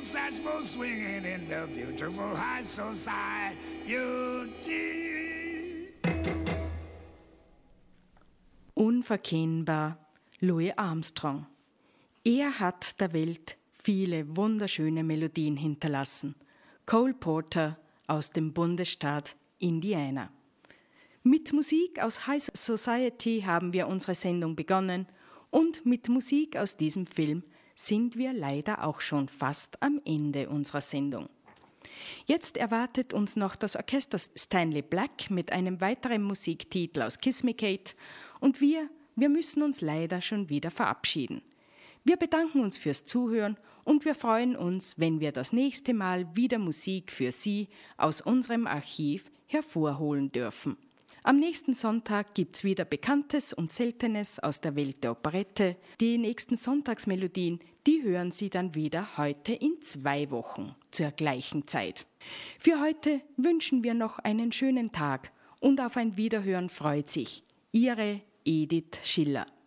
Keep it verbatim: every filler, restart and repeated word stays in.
old saxophone swinging in the beautiful high society. Unverkennbar Louis Armstrong. Er hat der Welt viele wunderschöne Melodien hinterlassen. Cole Porter aus dem Bundesstaat Indiana. Mit Musik aus High Society haben wir unsere Sendung begonnen und mit Musik aus diesem Film sind wir leider auch schon fast am Ende unserer Sendung. Jetzt erwartet uns noch das Orchester Stanley Black mit einem weiteren Musiktitel aus Kiss Me Kate und wir, wir müssen uns leider schon wieder verabschieden. Wir bedanken uns fürs Zuhören und wir freuen uns, wenn wir das nächste Mal wieder Musik für Sie aus unserem Archiv hervorholen dürfen. Am nächsten Sonntag gibt's wieder Bekanntes und Seltenes aus der Welt der Operette. Die nächsten Sonntagsmelodien, die hören Sie dann wieder heute in zwei Wochen zur gleichen Zeit. Für heute wünschen wir noch einen schönen Tag und auf ein Wiederhören freut sich Ihre Edith Schiller.